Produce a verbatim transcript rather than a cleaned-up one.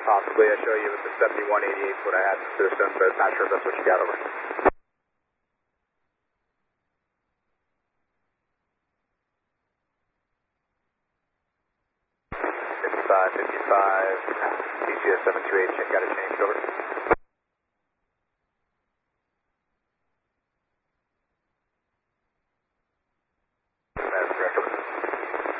Possibly, I show you with the seventy-one eighty-eight what I had in system, but not sure if that's what you got over. fifty-five, fifty-five, T C S seven two eight, check out a change, over.